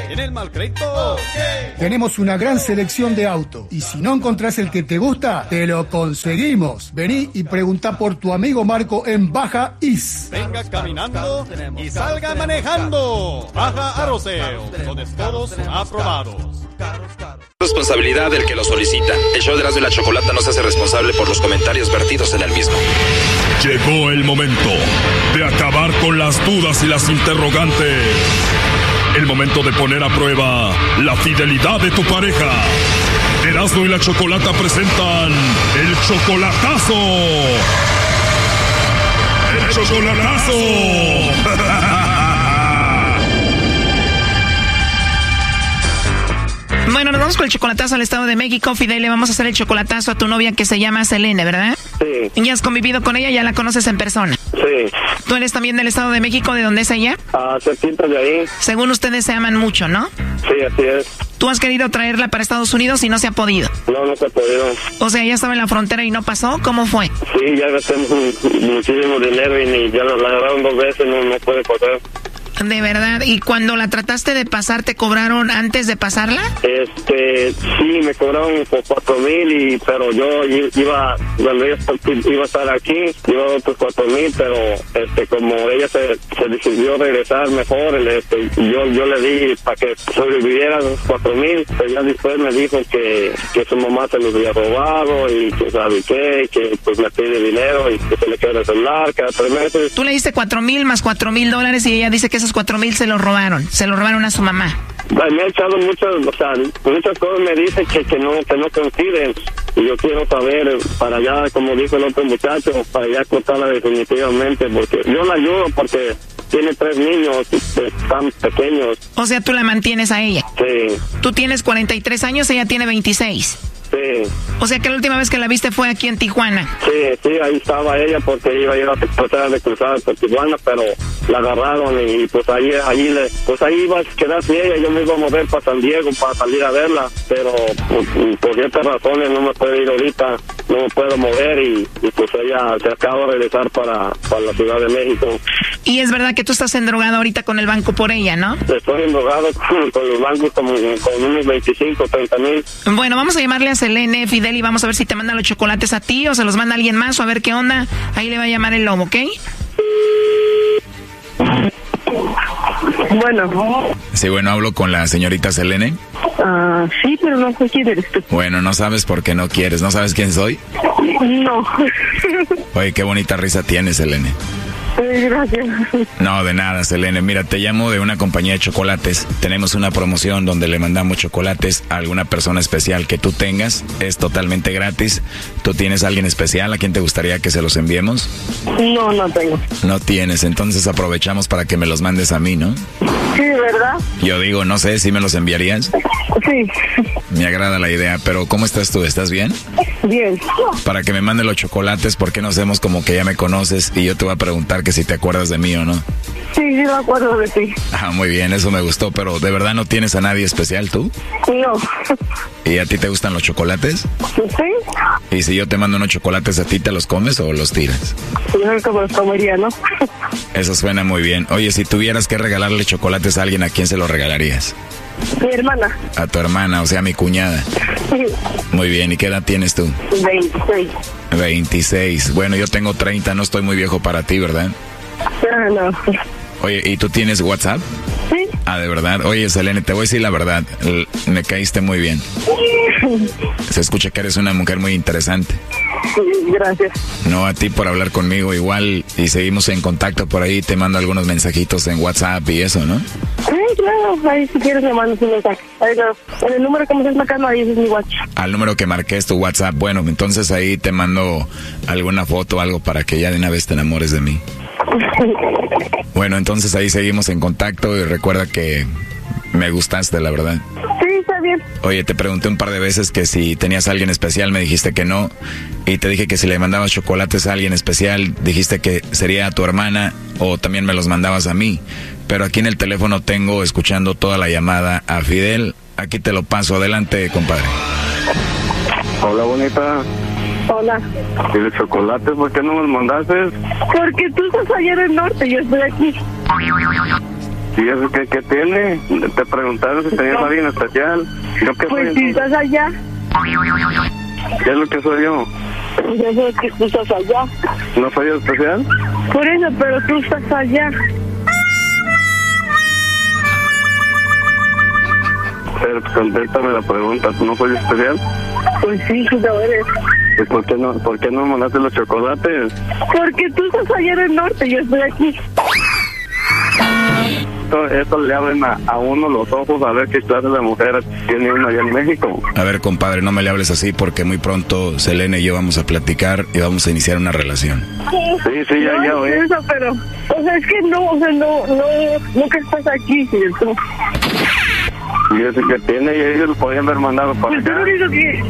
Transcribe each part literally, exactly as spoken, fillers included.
en el mal crédito. Okay. Tenemos una gran selección de autos y si no encontrás el que te gusta, te lo conseguimos. Vení y preguntá por tu amigo Marco en Baja Is. Venga caminando y salga manejando. Baja Arroceo, donde todos aprobados. Responsabilidad del que lo solicita. El show de Erasmo y la Chocolata no se hace responsable por los comentarios vertidos en el mismo. Llegó el momento de acabar con las dudas y las interrogantes. El momento de poner a prueba la fidelidad de tu pareja. Erasmo y la Chocolata presentan el chocolatazo. ¡El chocolatazo! Bueno, nos vamos con el chocolatazo al Estado de México. Fidel, le vamos a hacer el chocolatazo a tu novia que se llama Selene, ¿verdad? Sí. ¿Ya has convivido con ella? ¿Ya la conoces en persona? Sí. ¿Tú eres también del Estado de México? ¿De dónde es ella? Ah, cerquita de ahí. Según ustedes se aman mucho, ¿no? Sí, así es. ¿Tú has querido traerla para Estados Unidos y no se ha podido? No, no se ha podido. O sea, ya estaba en la frontera y no pasó. ¿Cómo fue? Sí, ya gastamos muchísimo dinero y ni ya la agarraron dos veces, no, no puede correr. De verdad, ¿y cuando la trataste de pasar, te cobraron antes de pasarla? Este, sí, me cobraron por cuatro mil, y, pero yo iba, cuando ella iba a estar aquí, iba a otros cuatro mil, pero este, como ella se, se decidió regresar mejor, este, yo, yo le di para que sobreviviera los cuatro mil, pero ya después me dijo que, que su mamá se los había robado y que sabe qué, que pues me pide dinero y que se le queda el celular cada tres meses. Tú le diste cuatro mil más cuatro mil dólares y ella dice que esos cuatro mil se los robaron, se los robaron a su mamá. Me ha echado muchas, o sea, muchas cosas me dice que, que no, que no coinciden. Y yo quiero saber, para allá, como dijo el otro muchacho, para allá cortarla definitivamente, porque yo la ayudo porque tiene tres niños tan pequeños. O sea, tú la mantienes a ella. Sí. Tú tienes cuarenta y tres años, ella tiene veintiséis. Sí. O sea que la última vez que la viste fue aquí en Tijuana. Sí, sí, ahí estaba ella porque iba a ir a tratar de cruzar por Tijuana, pero la agarraron y pues ahí, ahí le, pues ahí iba a quedarse ella, yo me iba a mover para San Diego para salir a verla, pero pues, por ciertas razones no me puedo ir ahorita, no me puedo mover y, y pues ella se acaba de regresar para, para la Ciudad de México. Y es verdad que tú estás endrogado ahorita con el banco por ella, ¿no? Estoy endrogado con, con los bancos como con unos veinticinco, treinta mil. Bueno, vamos a llamarle a Selene, Fidel, y vamos a ver si te manda los chocolates a ti o se los manda a alguien más o a ver qué onda. Ahí le va a llamar el lobo, ¿ok? Bueno. Sí, bueno, hablo con la señorita Selene. Ah, uh, sí, pero no sé quién eres tú. Bueno, no sabes por qué no quieres. ¿No sabes quién soy? No. Oye, qué bonita risa tienes, Selene. Gracias. No, de nada, Selene. Mira, te llamo de una compañía de chocolates. Tenemos una promoción donde le mandamos chocolates a alguna persona especial que tú tengas. Es totalmente gratis. ¿Tú tienes a alguien especial a quien te gustaría que se los enviemos? No, no tengo. No tienes, entonces aprovechamos para que me los mandes a mí, ¿no? Sí, ¿verdad? Yo digo, no sé, ¿sí me los enviarías? Sí. Me agrada la idea, pero ¿cómo estás tú? ¿Estás bien? Bien. Para que me mande los chocolates, ¿por qué no hacemos como que ya me conoces y yo te voy a preguntar que si te acuerdas de mí o no? Sí, sí me acuerdo de ti. Ah, muy bien, eso me gustó, pero ¿de verdad no tienes a nadie especial tú? No. ¿Y a ti te gustan los chocolates? Sí. ¿Y si yo te mando unos chocolates a ti, te los comes o los tiras? Yo creo que me los comería, ¿no? Eso suena muy bien. Oye, si tuvieras que regalarle chocolates a alguien, ¿a quién se los regalarías? Mi hermana. A tu hermana, o sea, mi cuñada. Sí. Muy bien, ¿y qué edad tienes tú? veintiséis. veintiséis. Bueno, yo tengo treinta, no estoy muy viejo para ti, ¿verdad? Ah, no. Oye, ¿y tú tienes WhatsApp? Sí. Ah, de verdad. Oye, Selene, te voy a decir la verdad. L- me caíste muy bien. Se escucha que eres una mujer muy interesante. Sí, gracias. No, a ti por hablar conmigo igual y seguimos en contacto por ahí. Te mando algunos mensajitos en WhatsApp y eso, ¿no? Sí, claro. Ahí si quieres me mandas un mensaje. Ahí no. En el número que me estás marcando ahí es mi WhatsApp. Al número que marqué es tu WhatsApp. Bueno, entonces ahí te mando alguna foto o algo para que ya de una vez te enamores de mí. Bueno, entonces ahí seguimos en contacto y recuerda que me gustaste, la verdad. Sí, está bien. Oye, te pregunté un par de veces que si tenías a alguien especial, me dijiste que no. Y te dije que si le mandabas chocolates a alguien especial, dijiste que sería a tu hermana o también me los mandabas a mí. Pero aquí en el teléfono tengo, escuchando toda la llamada, a Fidel. Aquí te lo paso. Adelante, compadre. Hola, bonita. Hola. ¿Tienes chocolates? ¿Por qué no me los mandaste? Porque tú estás allá en el norte y yo estoy aquí. ¿Y eso qué, qué tiene? Te preguntaron si tenías no. alguien especial. ¿Yo qué pues soy, si estás allá. ¿Qué es lo que soy yo? Yo sé que tú estás allá. ¿No soy especial? Por eso, pero tú estás allá. Pero contéstame la pregunta, ¿tú no soy especial? Pues sí, tú lo eres. ¿Y por qué no, por qué no mandaste los chocolates? Porque tú estás allá en el norte, yo estoy aquí. Esto, esto le abren a, a uno los ojos a ver qué clase de mujer tiene uno allá en México. A ver, compadre, no me le hables así porque muy pronto Selene y yo vamos a platicar y vamos a iniciar una relación. Sí, sí, ya, no, ya, oí. Eso, pero, o sea, es que no, o sea, no, no, nunca estás aquí, ¿cierto? Y eso que tiene, y ellos lo podían haber mandado para pues acá. Yo digo que...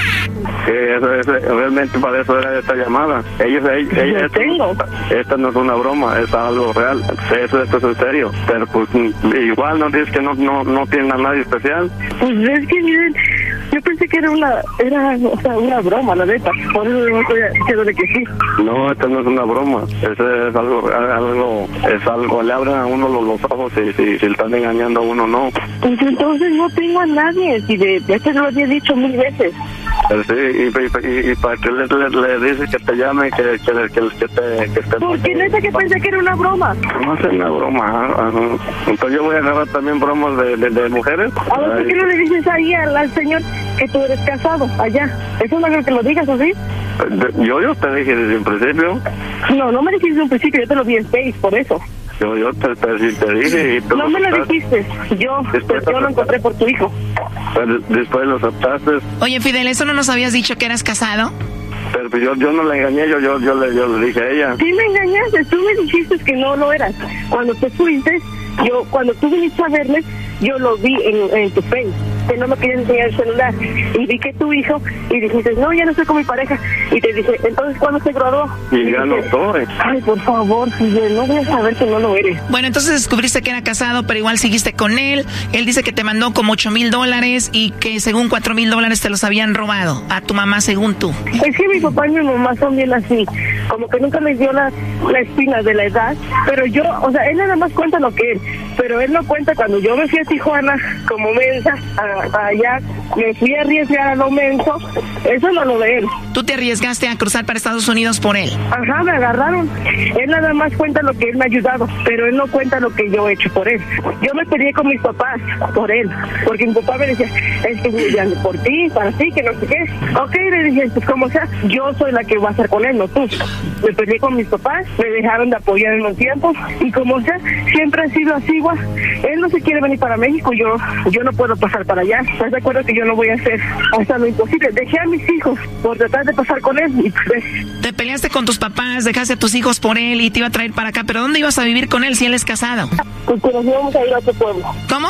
Que eso, eso, realmente para eso era esta llamada. Ellos, ellos, ellos esta, tengo. esta no es una broma, es algo real. Eso, esto es en serio. Pero pues igual no dices que no, no, no tienen a nadie especial. Pues es que miren, yo pensé que era una, era, o sea, una broma, la neta. Por eso no estoy diciéndole que sí. No, esto no es una broma. Eso es algo, algo, es algo, le abren a uno los, los ojos si, si, si le están engañando a uno, no. Pues entonces no tengo a nadie, si de, de esto lo había dicho mil veces. Pero sí, y, y, y, y para que le, le, le dices que te llame, que, que, que, que te... Que te porque neta que pensé que era una broma. No es una broma, ajá. Entonces yo voy a agarrar también bromas de, de, de mujeres. A ver, ¿por qué no le dices ahí al, al señor que tú eres casado, allá? Eso no es que lo digas, ¿o sí? Yo, yo te dije desde un principio. No, no me dijiste desde un principio, yo te lo vi en Face, por eso. Yo, yo te, te, te dije y tú no lo me lo aceptaste. dijiste, yo, Después yo lo encontré por tu hijo. Pero después lo aceptaste. Oye, Fidel, ¿eso no nos habías dicho que eras casado? Pero pues yo, yo no le engañé, yo, yo, yo, le, yo le dije a ella. Sí me engañaste, tú me dijiste que no lo eras. Cuando te fuiste, yo, cuando tú viniste a verme, yo lo vi en, en tu Face, que no me querías enseñar el celular. Y vi que tu hijo, y dijiste, no, ya no estoy con mi pareja. Y te dije, entonces, ¿cuándo se graduó? Y, y ya dije, no estoy. Ay, por favor, Fidel, no voy a saber que no lo eres. Bueno, entonces descubriste que era casado, pero igual seguiste con él. Él dice que te mandó como ocho mil dólares y que según cuatro mil dólares te los habían robado a tu mamá, según tú. Es que mi papá y mi mamá son bien así, como que nunca les dio la, la espina de la edad, pero yo, o sea, él nada más cuenta lo que él, pero él no cuenta cuando yo me fui a Tijuana como mensa, a, a allá, me fui a arriesgar a lo menso, eso no lo de él. ¿Tú te arriesgaste a cruzar para Estados Unidos por él? Ajá, me agarraron. Él nada más cuenta lo que él me ha ayudado, pero él no cuenta lo que yo he hecho por él. Yo me peleé con mis papás por él, porque mi papá me decía, es que por ti, para ti, que no sé qué. Ok, le dije, pues como sea, yo soy la que va a estar con él, no tú. Me peleé con mis papás, me dejaron de apoyar en un tiempo, y como sea, siempre ha sido así, igual. Él no se quiere venir para México, yo yo no puedo pasar para allá. ¿Estás de acuerdo que yo no voy a hacer hasta lo imposible? Dejé a mis hijos por tratar de pasar con él y pues... Te peleaste con tus papás, dejaste a tus hijos por él y te iba a traer para acá, pero ¿dónde ibas a vivir con él si él es casado? Pues que nos íbamos a ir a otro pueblo. ¿Cómo?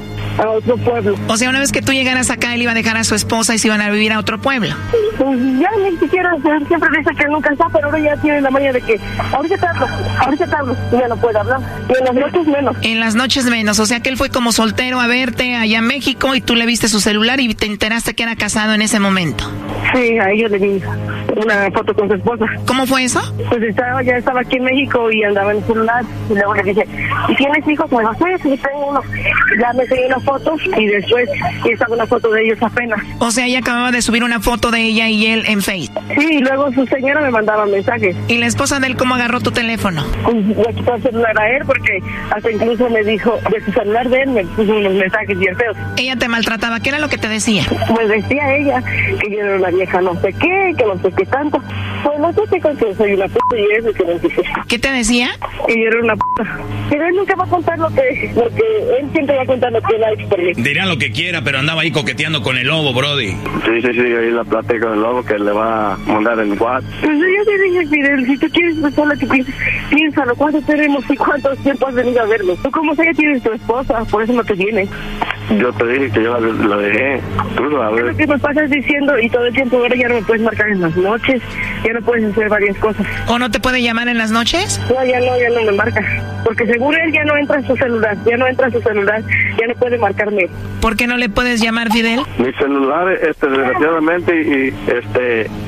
A otro pueblo. O sea, una vez que tú llegaras acá, él iba a dejar a su esposa y se iban a vivir a otro pueblo. Pues ya ni siquiera, siempre dice que nunca está, pero ahora ya tiene la maña de que ahorita te hablo, ahorita te hablo, y ya no puede hablar. Y en las noches menos. En las noches menos, o sea que él fue como soltero a verte allá en México y tú le viste su celular y te enteraste que era casado en ese momento. Sí, a ellos le vi una foto con su esposa. ¿Cómo fue eso? Pues estaba, ya estaba aquí en México y andaba en el celular. Y luego le dije, ¿y tienes hijos? Me dijo, sí, sí, tengo uno. Ya me seguí una foto y después y estaba una foto de ellos apenas. O sea, ella acababa de subir una foto de ella y él en Facebook. Sí, y luego su señora me mandaba mensajes. ¿Y la esposa de él cómo agarró tu teléfono? Pues le quitó el celular a él porque hasta incluso me dijo, de su celular de él me puso unos mensajes bien feos. Ella te maltrataba, ¿qué era lo que te decía? Pues decía ella que yo era una vieja no sé qué, que no sé qué tanto. Pues no sé qué, que soy una puta y eso que no sé qué. ¿Qué te decía? Que yo era una puta. Pero él nunca va a contar lo que, lo que él siempre va a contar lo que él ha hecho por mí. Dirá lo que quiera, pero andaba ahí coqueteando con el lobo, Brody. Sí, sí, sí, ahí la plática del lobo que le va a mandar en WhatsApp. Pues yo te dije, Fidel, si tú quieres pensar lo que piensas, piénsalo, ¿cuánto tenemos y cuánto tiempo has venido a verlo? Tú como sea, ya tienes tu esposa, por eso no te vienes. Yo te dije que yo la, la dejé. Tú sabes. Lo que me pasas diciendo y todo el tiempo ahora ya no me puedes marcar en las noches, ya no puedes hacer varias cosas. ¿O no te puede llamar en las noches? No, ya no, ya no me marca. Porque seguro él ya no entra en su celular, ya no entra en su celular, ya no puede marcarme. ¿Por qué no le puedes llamar, Fidel? Mi celular, este, desgraciadamente, y este,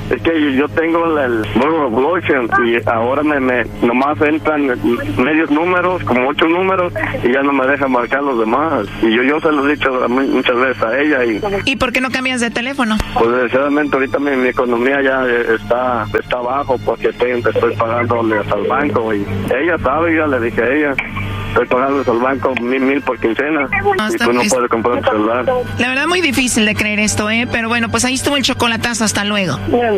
Es que yo tengo el Mobile Blockchain y ahora me, me nomás entran medios números, como ocho números, y ya no me deja marcar los demás. Y yo, yo se lo he dicho muchas veces a ella. ¿Y, ¿Y por qué no cambias de teléfono? Pues desgraciadamente ahorita mi, mi economía ya está está abajo porque estoy, estoy pagándole al banco. Y ella sabe, ya le dije a ella. Estoy pagando al banco mil, mil por quincena. No, y tú no es... puedes comprar un celular. La verdad, muy difícil de creer esto, ¿eh? Pero bueno, pues ahí estuvo el chocolatazo. Hasta luego.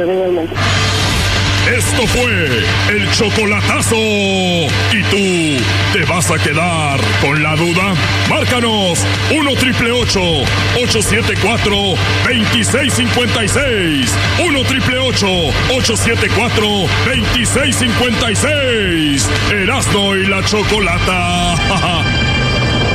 Esto fue el chocolatazo. ¿Y tú te vas a quedar con la duda? Márcanos uno triple ocho, ocho siete cuatro, dos seis cinco seis. uno triple ocho, ocho siete cuatro, dos seis cinco seis. Erasmo y la Chocolata.